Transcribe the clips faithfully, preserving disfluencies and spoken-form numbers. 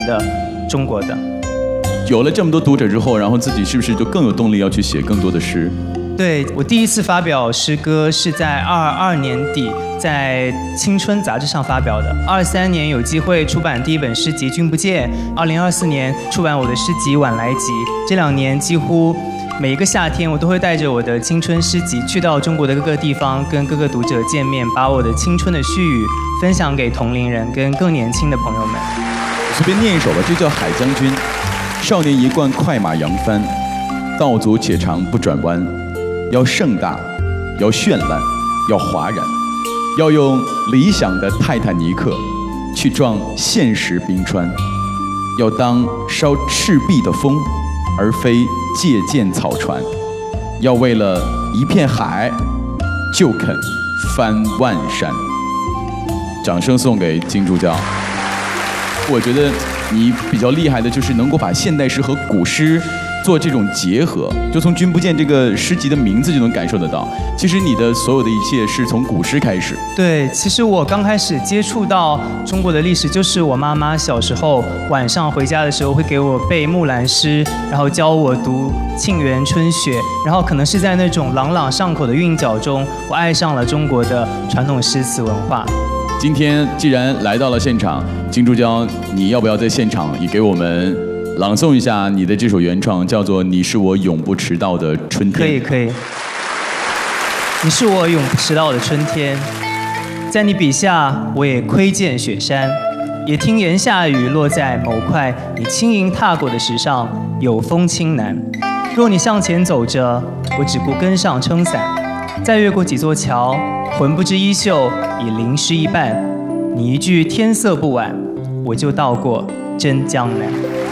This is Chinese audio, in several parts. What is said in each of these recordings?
的中国的。 有了这么多读者之后，然后自己是不是就更有动力要去写更多的诗？ 对，我第一次发表诗歌是在二二年底，在《青春》杂志上发表的。二三年有机会出版第一本诗集《君不见》，二零二四年出版我的诗集《晚来集》。这两年几乎每一个夏天，我都会带着我的青春诗集去到中国的各个地方，跟各个读者见面，把我的青春的絮语分享给同龄人跟更年轻的朋友们。 我随便念一首吧，这叫《海将军》。少年一贯快马扬帆，道阻且长不转弯。要盛大，要绚烂，要哗然，要用理想的泰坦尼克去撞现实冰川，要当烧赤壁的风，而非借剑草船，要为了一片海就肯翻万山。掌声送给金主教。我觉得你比较厉害的就是能够把现代诗和古诗做这种结合，就从《君不见》这个诗集的名字就能感受得到。其实你的所有的一切是从古诗开始。 对，其实我刚开始接触到中国的历史，就是我妈妈小时候晚上回家的时候会给我背木兰诗，然后教我读《沁园春雪》，然后可能是在那种朗朗上口的韵脚中，我爱上了中国的传统诗词文化。 今天既然来到了现场，金珠娇，你要不要在现场也给我们朗诵一下你的这首原创，叫做《你是我永不迟到的春天》？ 可以，可以。你是我永不迟到的春天，在你笔下，我也窥见雪山，也听檐下雨落在某块你轻盈踏过的石上，有风轻南。若你向前走着，我只顾跟上撑伞，再越过几座桥，魂不知衣袖已淋湿一半。你一句天色不晚，我就到过真江南。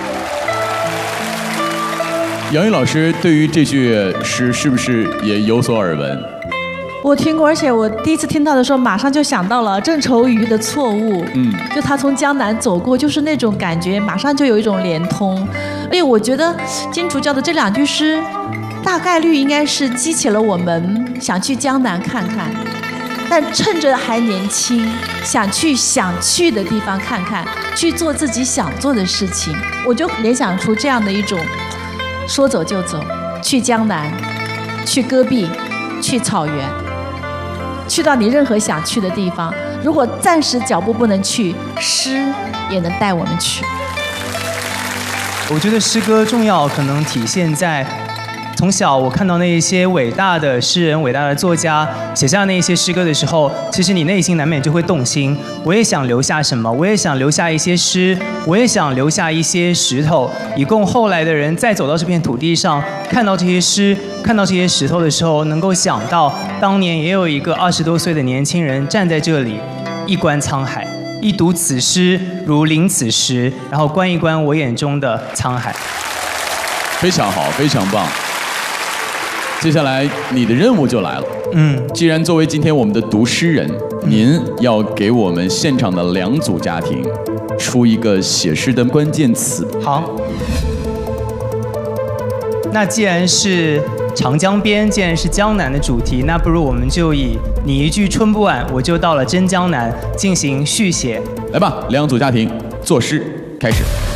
杨钰老师对于这句诗是不是也有所耳闻？ 我听过，而且我第一次听到的时候，马上就想到了郑愁予的错误。嗯，就他从江南走过，就是那种感觉，马上就有一种连通。所以我觉得金主教的这两句诗，大概率应该是激起了我们想去江南看看，但趁着还年轻，想去想去的地方看看，去做自己想做的事情。我就联想出这样的一种。说走就走，去江南，去戈壁，去草原，去到你任何想去的地方。如果暂时脚步不能去，诗也能带我们去。 我觉得诗歌重要，可能体现在从小我看到那一些伟大的诗人、伟大的作家写下那一些诗歌的时候，其实你内心难免就会动心。我也想留下什么，我也想留下一些诗，我也想留下一些石头，以供后来的人再走到这片土地上，看到这些诗，看到这些石头的时候，能够想到当年也有一个二十多岁的年轻人站在这里，一观沧海，一读此诗如临此时，然后观一观我眼中的沧海。 非常好，非常棒。接下来你的任务就来了。嗯，既然作为今天我们的读诗人，嗯、您要给我们现场的两组家庭出一个写诗的关键词。 好，那既然是长江边，既然是江南的主题，那不如我们就以你一句春不晚，我就到了真江南进行续写。 来吧，两组家庭作诗开始。